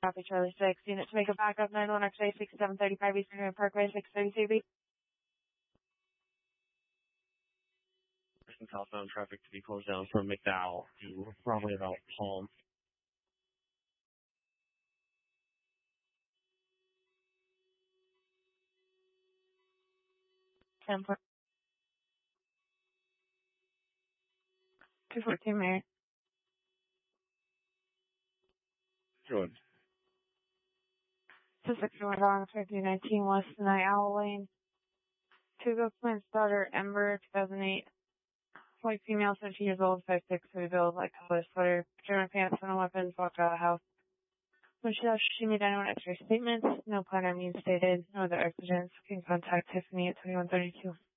Copy Charlie 6. Unit to make a backup 91 X-ray 6735 Eastern Green Parkway 632B. Southbound traffic to be closed down from McDowell to probably about Palm. Temple. 214 Mary. Good. 261 Dong 5019 West Night Owl Lane. Two Ghost daughter, Ember, 2008. White female, 17 years old, 5'6", rebuild, like color sweater, German pants, no weapons, walked out of the house. When she left, she made 91 X-ray statements. No plan or means stated. No other exigents. Can contact Tiffany at 2132.